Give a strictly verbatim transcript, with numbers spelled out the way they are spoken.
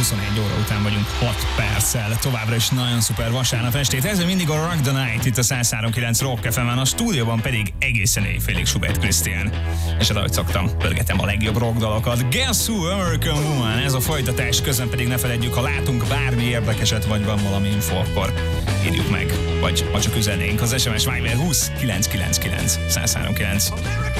huszonegy óra után vagyunk hat perccel. Továbbra is nagyon szuper vasárnap estét. Ez mindig a Rock the Night itt a száz három pont kilenc Rock ef emen, a stúdióban pedig egészen éjfélig Schubert Krisztián. És hát ahogy szoktam, pörgetem a legjobb rock dalokat. Guess Who, American Woman, ez a folytatás. Közben pedig ne feledjük, ha látunk bármi érdekeset, vagy van valami info, akkor írjuk meg, vagy ha csak üzennénk az es em es Viber húsz kilenc kilenc kilenc száz három pont kilenc.